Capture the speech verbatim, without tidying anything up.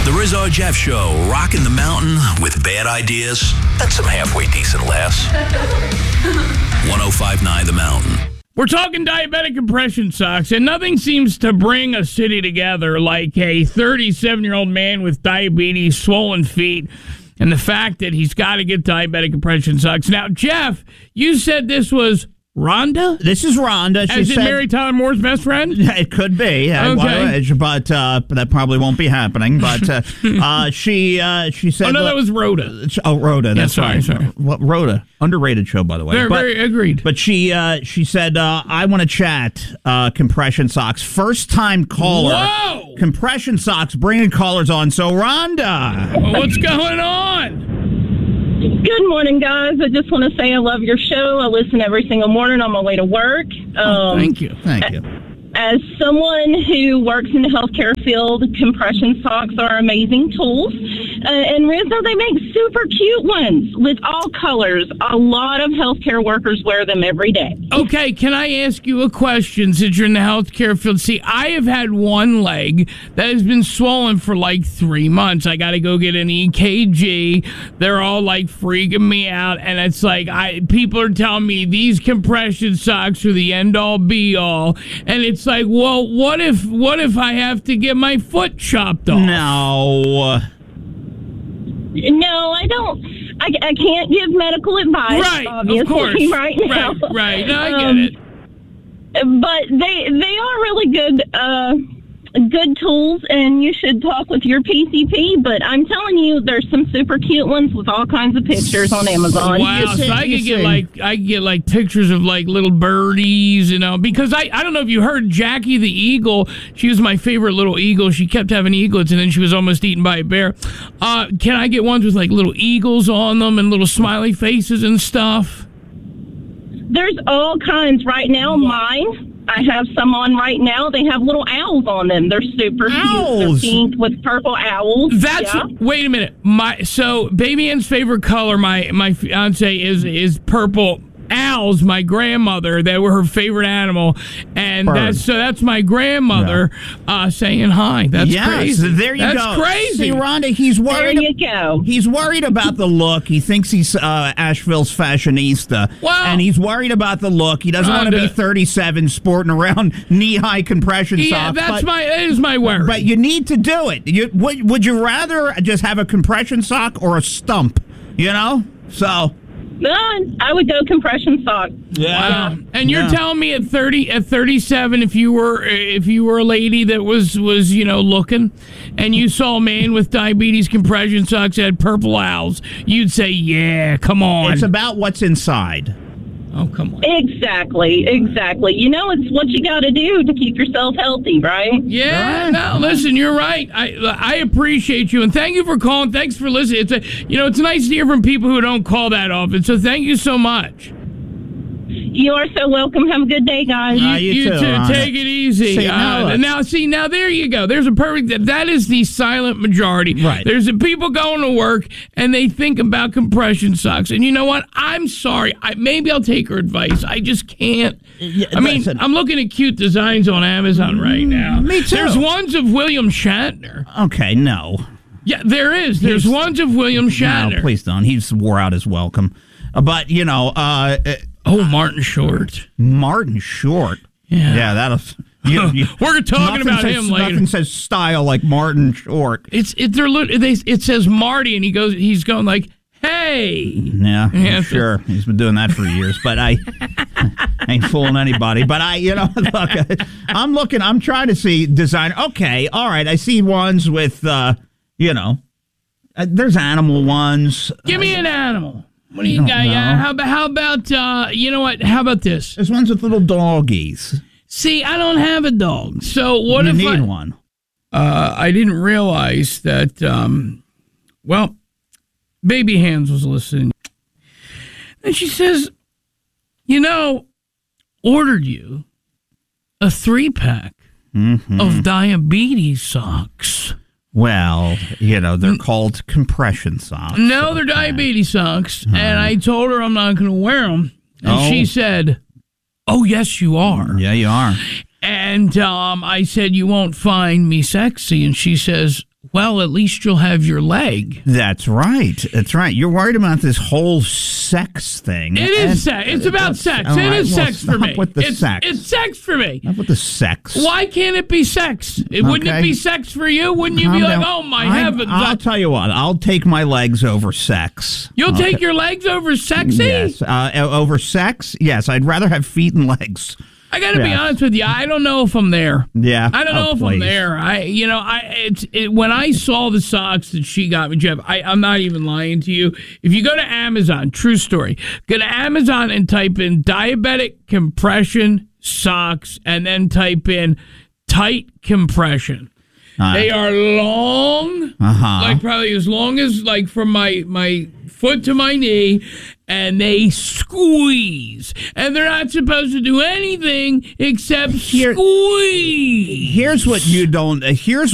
The Rizzo Jeff Show, rocking the mountain with bad ideas and some halfway decent laughs. one oh five point nine The Mountain. We're talking diabetic compression socks, and nothing seems to bring a city together like a thirty-seven-year-old man with diabetes, swollen feet, and the fact that he's got to get diabetic compression socks. Now, Jeff, you said this was Rhonda? This is Rhonda. She Is it said, Mary Tyler Moore's best friend? It could be, Okay. uh, but uh, that probably won't be happening. But uh, uh, she uh, she said, Oh, no, look- that was Rhoda. Oh, Rhoda. That's sorry, right. sorry. What Rhoda? Underrated show, by the way. Very, but, very agreed. But she uh, she said, uh, I want to chat uh, compression socks. First time caller. Whoa! Compression socks bringing callers on. So, Rhonda. What's going on? Good morning, guys. I just want to say I love your show. I listen every single morning on my way to work. Um, Oh, thank you. Thank you. As someone who works in the healthcare field, compression socks are amazing tools. Uh, and Rizzo, they make super cute ones with all colors. A lot of healthcare workers wear them every day. Okay, can I ask you a question since you're in the healthcare field? See, I have had one leg that has been swollen for like three months. I got to go get an E K G. They're all like freaking me out. And it's like, I people are telling me these compression socks are the end all be all. And it's like, well, what if what if I have to get my foot chopped off? No. No, I don't. I, I can't give medical advice, Right, obviously, of course. right now. Right, right. No, I get Um, it. But they they are really good uh, good tools, and you should talk with your P C P. But I'm telling you, there's some super cute ones with all kinds of pictures on Amazon. Wow, You so see- I you could get see. like I could get like pictures of like little birdies, you know, because I, I don't know if you heard Jackie the eagle. She was my favorite little eagle. She kept having eaglets, and then she was almost eaten by a bear. Uh, can I get ones with like little eagles on them and little smiley faces and stuff? There's all kinds right now. Mine, I have some on right now. They have little owls on them. They're super Owls? cute. They're pink with purple owls. That's yeah. wait a minute. My so Baby Ann's favorite color, my my fiance is is purple. Owls, my grandmother, they were her favorite animal, and Bird. that's so that's my grandmother uh, saying hi. That's yes, crazy. there you that's go. crazy. See, Rhonda, he's There worried. you go. He's worried about the look. He thinks he's uh, Asheville's fashionista. Well- and he's worried about the look. He doesn't want to be Rhonda- thirty-seven sporting around knee-high compression Yeah, socks. that's but, my that is my worry. But you need to do it. You, would, would you rather just have a compression sock or a stump? You know? So... No, I would go compression sock. Wow. And you're Yeah. telling me at thirty, at thirty-seven, if you were if you were a lady that was was you know looking, and you saw a man with diabetes, compression socks, had purple owls, you'd say, yeah, come on. It's about what's inside. Oh, come on. Exactly, exactly. You know, it's what you got to do to keep yourself healthy, right? Yeah, no, listen, you're right. I I appreciate you, and thank you for calling. Thanks for listening. It's a, you know, it's nice to hear from people who don't call that often. So thank you so much. You are so welcome. Have a good day, guys. Uh, you too, Rhonda. Take it easy. See, Uh, now now, let's- see, now there you go. There's a perfect. That is the silent majority. Right. There's the people going to work and they think about compression socks. And you know what? I'm sorry. I maybe I'll take her advice. I just can't. Yeah, I mean, listen. I'm looking at cute designs on Amazon right now. me too. There's ones of William Shatner. Okay, no. Yeah, there is. There's He's- ones of William Shatner. No, please don't. He's wore out his welcome. Uh, but, you know, uh, uh, Oh, Martin Short. Martin Short. Yeah. Yeah, that'll... You, you, We're talking nothing about says, him later. Nothing says style like Martin Short. It's it. They're lit- they. It says Marty, and he goes. He's going like, "Hey." Yeah, Yeah, sure. He's been doing that for years, but I, I ain't fooling anybody. But I, you know, look, I'm looking, I'm trying to see design. Okay, all right. I see ones with, uh, you know, uh, there's animal ones. Give me an animal. What do you don't got? Yeah. know. How about how about uh? You know what? How about this? There's ones with little doggies. See, I don't have a dog. So what you if need I? one? Uh, I didn't realize that. Um, well, Baby Hands was listening, and she says, "You know, ordered you a three pack Mm-hmm. of diabetes socks." Well, you know, they're called compression socks. No, they're Okay. diabetes socks, and I told her I'm not going to wear them, and Oh. she said, "Oh, yes, you are." Yeah, you are. And um, I said, "You won't find me sexy," and she says, Well, at least you'll have your leg. That's right. That's right. You're worried about this whole sex thing. It is sex. It's about sex. It right, is well, sex for me. With the it's, sex. it's sex for me. Not with the sex. Why can't it be sex? It, Wouldn't Okay. it be sex for you? Wouldn't you Calm be like, down. oh my I, heavens? I'll I- tell you what. I'll take my legs over sex. You'll Okay. take your legs over sexy? Yes. Uh, over sex? Yes. I'd rather have feet and legs. I got to be Yeah. honest with you. I don't know if I'm there. Yeah. I don't Oh, know if please. I'm there. I, you know, I it's it, when I saw the socks that she got me, Jeff. I, I'm not even lying to you. If you go to Amazon, true story, go to Amazon and type in diabetic compression socks, and then type in tight compression. Uh, They are long, Uh-huh. like probably as long as like from my my foot to my knee, and they squeeze. And they're not supposed to do anything except Here- squeeze. Here's what you don't. Uh, here's